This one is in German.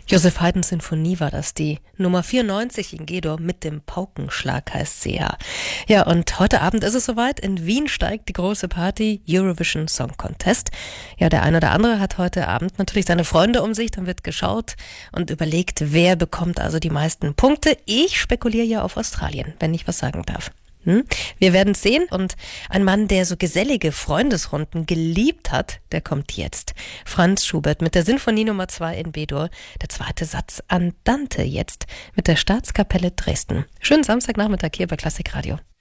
Joseph Haydns Sinfonie war das, die Nummer 94 in G-Dur mit dem Paukenschlag heißt sie ja. Ja, und heute Abend ist es soweit. In Wien steigt die große Party Eurovision Song Contest. Ja, der eine oder andere hat heute Abend natürlich seine Freunde um sich, dann wird geschaut und überlegt, wer bekommt also die meisten Punkte. Ich spekuliere ja auf Australien, wenn ich was sagen darf. Wir werden es sehen, und ein Mann, der so gesellige Freundesrunden geliebt hat, der kommt jetzt. Franz Schubert mit der Sinfonie Nummer 2 in B-Dur, der zweite Satz Andante jetzt mit der Staatskapelle Dresden. Schönen Samstagnachmittag hier bei Klassikradio.